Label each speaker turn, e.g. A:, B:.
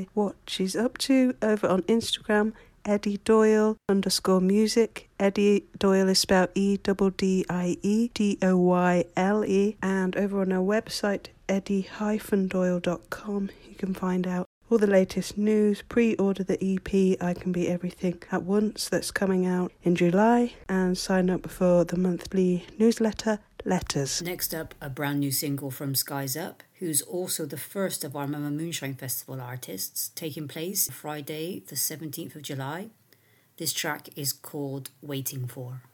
A: by what she's up to over on Instagram, Eddie Doyle _music. Eddie Doyle is spelled EDDIE-DOYLE. And over on our website, eddie-doyle.com, you can find out all the latest news. Pre-order the EP, I Can Be Everything at Once, that's coming out in July. And sign up for the monthly newsletter, Letters.
B: Next up, a brand new single from Skies Up, who's also the first of our Mama Moonshine Festival artists, taking place Friday the 17th of July. This track is called Waiting For.